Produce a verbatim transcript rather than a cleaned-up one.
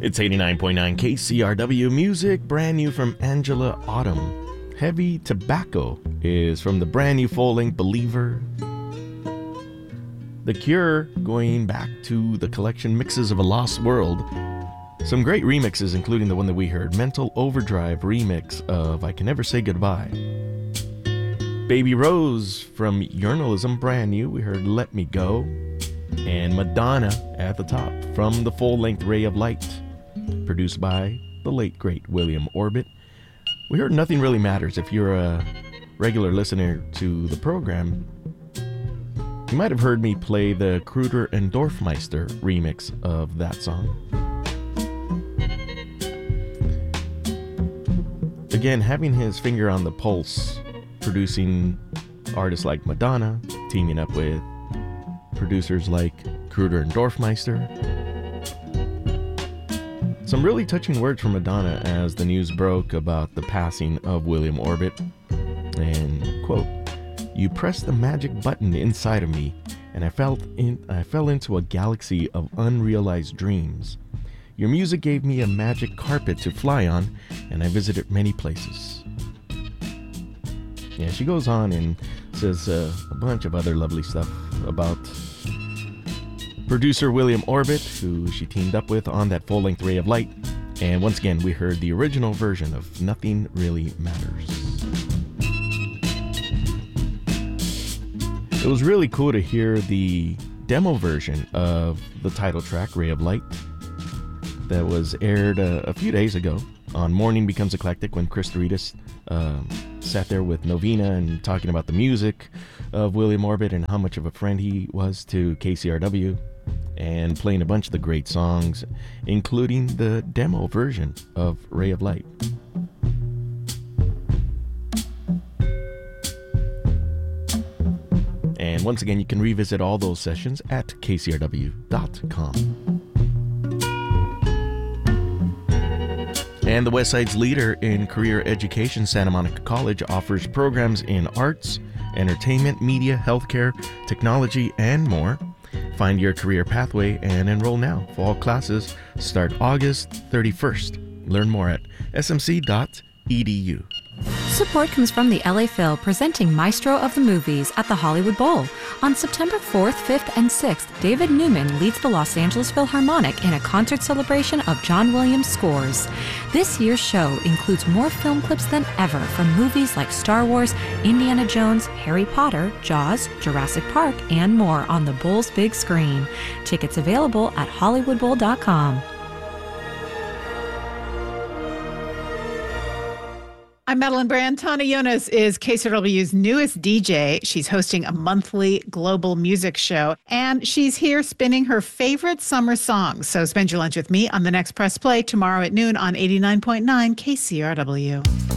It's eighty-nine point nine K C R W music, brand new from Angela Autumn. Heavy Tobacco is from the brand new full-length Believer. The Cure, going back to the collection Mixes of a Lost World. Some great remixes, including the one that we heard, Mental Overdrive remix of I Can Never Say Goodbye. Baby Rose from Journalism, brand new. We heard Let Me Go. And Madonna at the top from the full-length Ray of Light, produced by the late, great William Orbit. We heard Nothing Really Matters. If you're a regular listener to the program, you might have heard me play the Kruder and Dorfmeister remix of that song. Again, having his finger on the pulse, producing artists like Madonna, teaming up with producers like Kruder and Dorfmeister. Some really touching words from Madonna as the news broke about the passing of William Orbit. And, quote, "You pressed the magic button inside of me, and I felt in I fell into a galaxy of unrealized dreams. Your music gave me a magic carpet to fly on, and I visited many places." Yeah, she goes on and says uh, a bunch of other lovely stuff about producer William Orbit, who she teamed up with on that full-length Ray of Light. And once again, we heard the original version of Nothing Really Matters. It was really cool to hear the demo version of the title track, Ray of Light, that was aired uh, a few days ago on Morning Becomes Eclectic, when Chris Doritas um, sat there with Novena and talking about the music of William Orbit and how much of a friend he was to K C R W, and playing a bunch of the great songs, including the demo version of Ray of Light. And once again, you can revisit all those sessions at K C R W dot com. And the West Side's leader in career education, Santa Monica College, offers programs in arts, entertainment, media, healthcare, technology, and more. Find your career pathway and enroll now. Fall classes start August thirty-first. Learn more at S M C dot E D U. Support comes from the L A Phil, presenting Maestro of the Movies at the Hollywood Bowl. On September fourth, fifth, and sixth, David Newman leads the Los Angeles Philharmonic in a concert celebration of John Williams scores. This year's show includes more film clips than ever from movies like Star Wars, Indiana Jones, Harry Potter, Jaws, Jurassic Park, and more on the Bowl's big screen. Tickets available at Hollywood Bowl dot com. I'm Madeline Brand. Tana Jonas is K C R W's newest D J. She's hosting a monthly global music show, and she's here spinning her favorite summer songs. So spend your lunch with me on the next Press Play tomorrow at noon on eighty-nine point nine K C R W.